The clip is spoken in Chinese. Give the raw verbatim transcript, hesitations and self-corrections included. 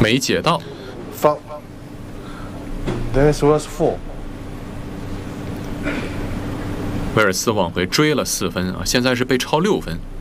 没解到。 Fuck. This was four. 威尔斯往回追了四分啊，现在是被超六分。